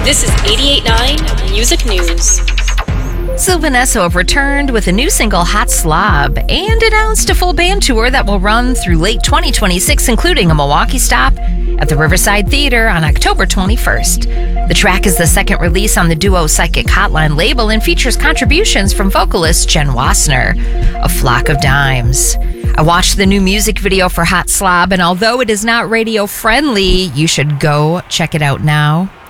This is 88.9 Music News. Sylvan Esso have returned with a new single, Hot Slob, and announced a full band tour that will run through late 2026, including a Milwaukee stop at the Riverside Theater on October 21st. The track is the second release on the duo Psychic Hotline label and features contributions from vocalist Jen Wassner, A Flock of Dimes. I watched the new music video for Hot Slob, and although it is not radio friendly, you should go check it out now.